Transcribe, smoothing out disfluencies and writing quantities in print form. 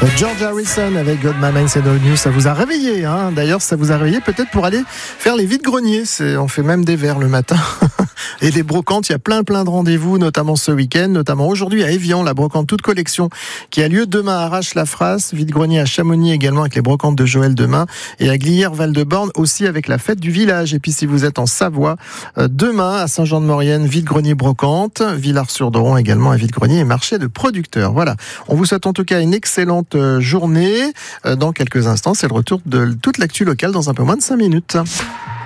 George Harrison avec God My Mind Said All News, ça vous a réveillé, hein. D'ailleurs, ça vous a réveillé peut-être pour aller faire les vides-greniers. On fait même des verres le matin. Et des brocantes, il y a plein de rendez-vous, notamment ce week-end, notamment aujourd'hui à Évian, la brocante toute collection qui a lieu demain à Arrache-la-Frasse, vide-grenier à Chamonix également avec les brocantes de Joël demain, et à Glières-Val-de-Borne aussi avec la fête du village. Et puis si vous êtes en Savoie, demain à Saint-Jean-de-Maurienne, vide-grenier brocante, Villars-sur-Doron également un vide-grenier et marché de producteurs. Voilà, on vous souhaite en tout cas une excellente journée. Dans quelques instants, c'est le retour de toute l'actu locale dans un peu moins de 5 minutes.